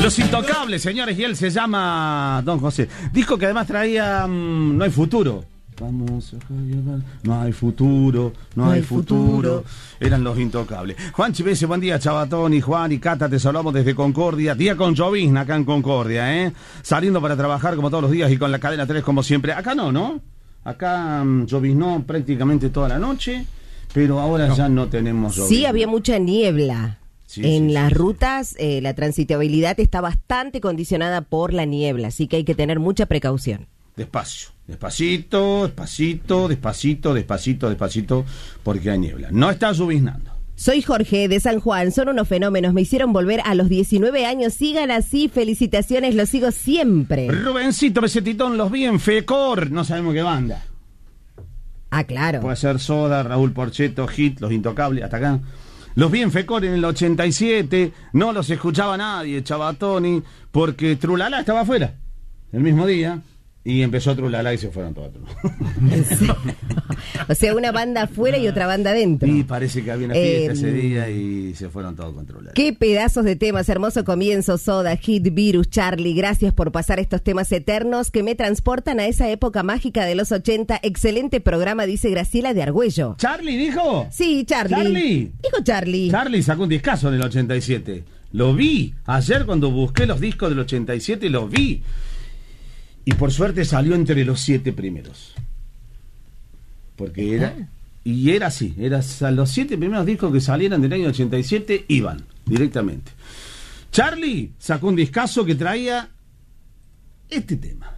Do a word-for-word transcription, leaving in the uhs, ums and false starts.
Los Intocables, señores, y él se llama Don José. Disco que además traía um, No hay futuro. Vamos a no hay futuro, no, no hay futuro. futuro. Eran Los Intocables. Juan Chivese, buen día, Chabatón y Juan y Cata, te saludamos desde Concordia. Día con llovizna acá en Concordia, ¿eh? Saliendo para trabajar como todos los días y con la cadena tres como siempre. Acá no, ¿no? Acá um, lloviznó prácticamente toda la noche, pero ahora no. ya no tenemos llovizna. Sí, había mucha niebla. Sí, en sí, las sí, rutas eh, la transitabilidad está bastante condicionada por la niebla, así que hay que tener mucha precaución. Despacio, despacito, despacito, despacito, despacito, despacito, porque hay niebla. No está lloviznando. Soy Jorge de San Juan, son unos fenómenos, me hicieron volver a los diecinueve años, sigan así, felicitaciones, los sigo siempre. Rubencito Mesetitón, los vi en Fecor, no sabemos qué banda. Ah, claro. Puede ser Soda, Raúl Porcheto, Hit, Los Intocables, hasta acá. Los vi en Fecor en el ochenta y siete, no los escuchaba nadie, Chabatoni, porque Trulala estaba afuera, el mismo día, y empezó Trulala y se fueron todos. O sea, una banda afuera y otra banda adentro. Y parece que había una fiesta eh, ese día y se fueron todos con Trulala. Qué pedazos de temas, hermoso comienzo, Soda, Hit, Virus, Charlie, gracias por pasar estos temas eternos que me transportan a esa época mágica de los ochenta. Excelente programa, dice Graciela de Argüello. ¿Charlie dijo? Sí, Charlie. ¿Charlie? Dijo Charlie. Charlie sacó un discazo en el ochenta y siete. Lo vi. Ayer cuando busqué los discos del ochenta y siete, los vi. Y por suerte salió entre los siete primeros. Porque era... Y era así. Era, los siete primeros discos que salieran del año ochenta y siete iban directamente. Charlie sacó un discazo que traía este tema.